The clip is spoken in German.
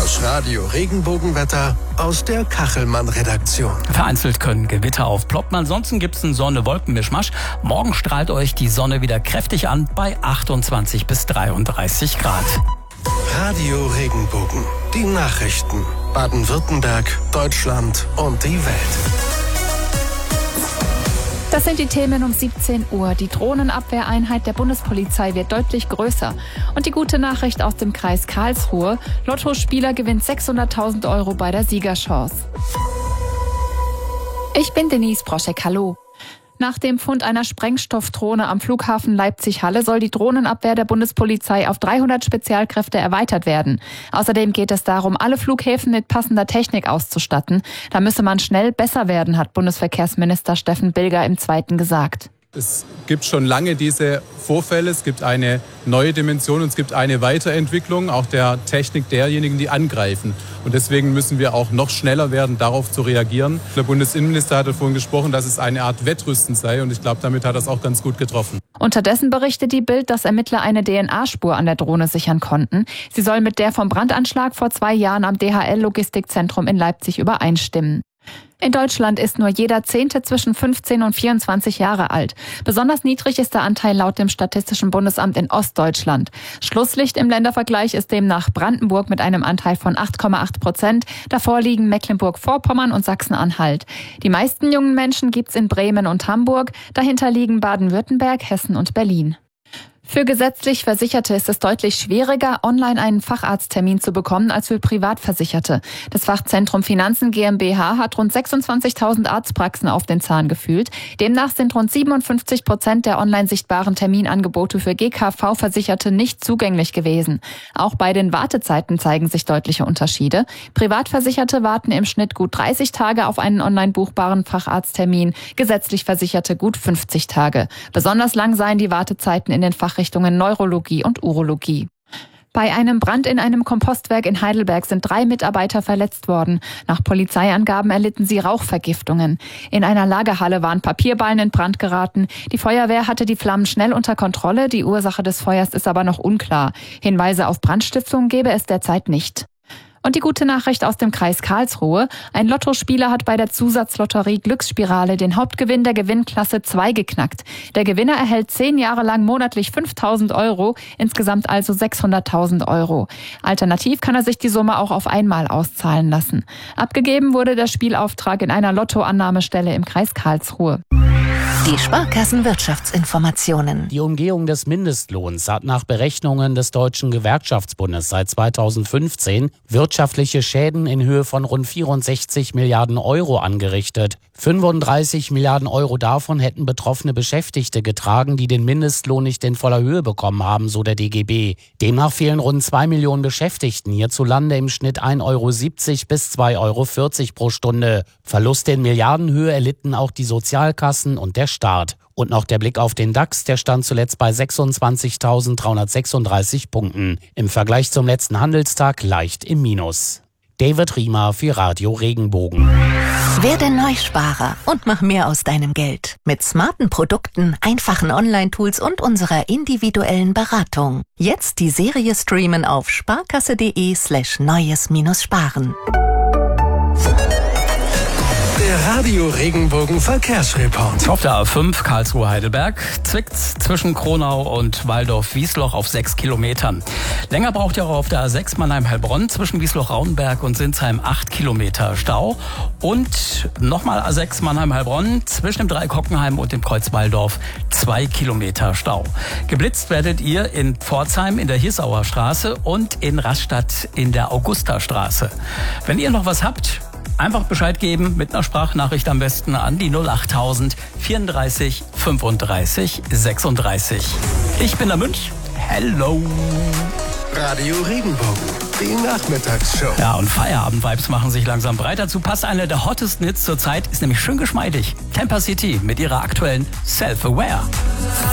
Das Radio Regenbogenwetter aus der Kachelmann-Redaktion. Vereinzelt können Gewitter aufploppen, ansonsten gibt es einen Sonne-Wolken-Mischmasch. Morgen strahlt euch die Sonne wieder kräftig an bei 28 bis 33 Grad. Radio Regenbogen, die Nachrichten. Baden-Württemberg, Deutschland und die Welt. Das sind die Themen um 17 Uhr. Die Drohnenabwehreinheit der Bundespolizei wird deutlich größer. Und die gute Nachricht aus dem Kreis Karlsruhe: Lottospieler gewinnt 600.000 Euro bei der Siegerchance. Ich bin Denise Broschek, hallo. Nach dem Fund einer Sprengstoffdrohne am Flughafen Leipzig-Halle soll die Drohnenabwehr der Bundespolizei auf 300 Spezialkräfte erweitert werden. Außerdem geht es darum, alle Flughäfen mit passender Technik auszustatten. Da müsse man schnell besser werden, hat Bundesverkehrsminister Steffen Bilger im Zweiten gesagt. Es gibt schon lange diese Vorfälle, es gibt eine neue Dimension und es gibt eine Weiterentwicklung auch der Technik derjenigen, die angreifen. Und deswegen müssen wir auch noch schneller werden, darauf zu reagieren. Der Bundesinnenminister hatte vorhin gesprochen, dass es eine Art Wettrüsten sei und ich glaube, damit hat er es auch ganz gut getroffen. Unterdessen berichtet die Bild, dass Ermittler eine DNA-Spur an der Drohne sichern konnten. Sie soll mit der vom Brandanschlag vor 2 Jahren am DHL-Logistikzentrum in Leipzig übereinstimmen. In Deutschland ist nur jeder 10. zwischen 15 und 24 Jahre alt. Besonders niedrig ist der Anteil laut dem Statistischen Bundesamt in Ostdeutschland. Schlusslicht im Ländervergleich ist demnach Brandenburg mit einem Anteil von 8,8%. Davor liegen Mecklenburg-Vorpommern und Sachsen-Anhalt. Die meisten jungen Menschen gibt's in Bremen und Hamburg. Dahinter liegen Baden-Württemberg, Hessen und Berlin. Für gesetzlich Versicherte ist es deutlich schwieriger, online einen Facharzttermin zu bekommen als für Privatversicherte. Das Fachzentrum Finanzen GmbH hat rund 26.000 Arztpraxen auf den Zahn gefühlt. Demnach sind rund 57% der online sichtbaren Terminangebote für GKV-Versicherte nicht zugänglich gewesen. Auch bei den Wartezeiten zeigen sich deutliche Unterschiede. Privatversicherte warten im Schnitt gut 30 Tage auf einen online buchbaren Facharzttermin, gesetzlich Versicherte gut 50 Tage. Besonders lang seien die Wartezeiten in den Fachrichtungen Neurologie und Urologie. Bei einem Brand in einem Kompostwerk in Heidelberg sind 3 Mitarbeiter verletzt worden. Nach Polizeiangaben erlitten sie Rauchvergiftungen. In einer Lagerhalle waren Papierballen in Brand geraten. Die Feuerwehr hatte die Flammen schnell unter Kontrolle. Die Ursache des Feuers ist aber noch unklar. Hinweise auf Brandstiftung gebe es derzeit nicht. Und die gute Nachricht aus dem Kreis Karlsruhe: Ein Lottospieler hat bei der Zusatzlotterie Glücksspirale den Hauptgewinn der Gewinnklasse 2 geknackt. Der Gewinner erhält 10 Jahre lang monatlich 5.000 Euro, insgesamt also 600.000 Euro. Alternativ kann er sich die Summe auch auf einmal auszahlen lassen. Abgegeben wurde der Spielauftrag in einer Lottoannahmestelle im Kreis Karlsruhe. Die Sparkassenwirtschaftsinformationen. Die Umgehung des Mindestlohns hat nach Berechnungen des Deutschen Gewerkschaftsbundes seit 2015 wirtschaftliche Schäden in Höhe von rund 64 Milliarden Euro angerichtet. 35 Milliarden Euro davon hätten betroffene Beschäftigte getragen, die den Mindestlohn nicht in voller Höhe bekommen haben, so der DGB. Demnach fehlen rund 2 Millionen Beschäftigten hierzulande im Schnitt 1,70 Euro bis 2,40 Euro pro Stunde. Verluste in Milliardenhöhe erlitten auch die Sozialkassen und der Staat. Und noch der Blick auf den DAX, der stand zuletzt bei 26.336 Punkten. Im Vergleich zum letzten Handelstag leicht im Minus. David Riemer für Radio Regenbogen. Werde Neusparer und mach mehr aus deinem Geld. Mit smarten Produkten, einfachen Online-Tools und unserer individuellen Beratung. Jetzt die Serie streamen auf sparkasse.de/neues-sparen. Der Radio Regenbogen Verkehrsreport. Auf der A5 Karlsruhe-Heidelberg zwickt's zwischen Kronau und Waldorf-Wiesloch auf 6 Kilometern. Länger braucht ihr auch auf der A6 Mannheim-Heilbronn zwischen Wiesloch-Rauenberg und Sinsheim 8 Kilometer Stau. Und nochmal A6 Mannheim-Heilbronn zwischen dem Dreieck Hockenheim und dem Kreuz Waldorf 2 Kilometer Stau. Geblitzt werdet ihr in Pforzheim in der Hirsauer Straße und in Rastatt in der Augustastraße. Wenn ihr noch was habt, einfach Bescheid geben, mit einer Sprachnachricht am besten an die 08000 34 35 36. Ich bin der Münch. Hello. Radio Regenbogen, die Nachmittagsshow. Ja, und Feierabend-Vibes machen sich langsam breit. Dazu passt eine der hottesten Hits zur Zeit, ist nämlich schön geschmeidig. Temper City mit ihrer aktuellen Self-Aware.